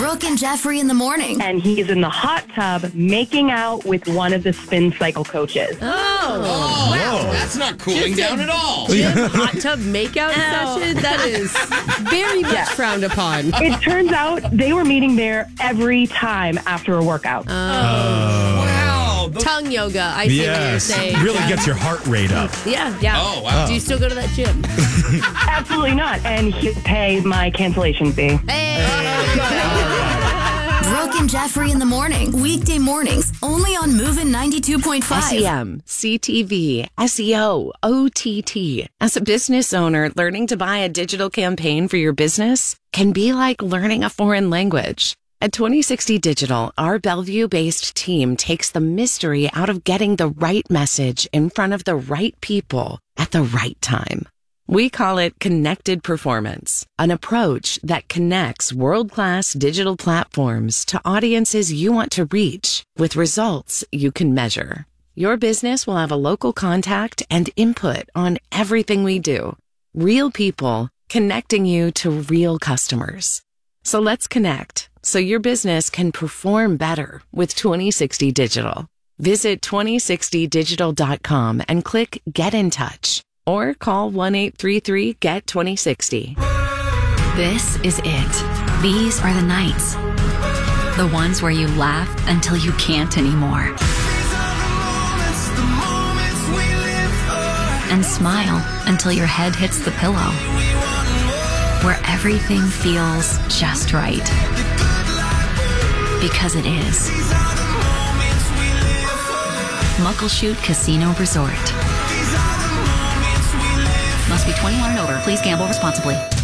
Brooke and Jeffrey in the morning. And he's in the hot tub making out with one of the spin cycle coaches. Oh, wow. That's not cooling down at all. Hot tub makeout session? That is very much frowned upon. It turns out they were meeting there every time after a workout. Wow. Tongue yoga, I see what you're saying. Really gets your heart rate up. Yeah. Oh, wow. Do you still go to that gym? Absolutely not. And he'll pay my cancellation fee. Brooke and Jeffrey in the morning. Weekday mornings, only on Movin' 92.5. SEM, CTV, SEO, OTT. As a business owner, learning to buy a digital campaign for your business can be like learning a foreign language. At 2060 Digital, our Bellevue-based team takes the mystery out of getting the right message in front of the right people at the right time. We call it Connected Performance, an approach that connects world-class digital platforms to audiences you want to reach with results you can measure. Your business will have a local contact and input on everything we do. Real people connecting you to real customers. So let's connect so your business can perform better with 2060 Digital. Visit 2060digital.com and click Get in Touch. Or call 1-833-GET-2060. This is it. These are the nights. The ones where you laugh until you can't anymore. And smile until your head hits the pillow. Where everything feels just right. Because it is. Muckleshoot Casino Resort. Must be 21 and over. Please gamble responsibly.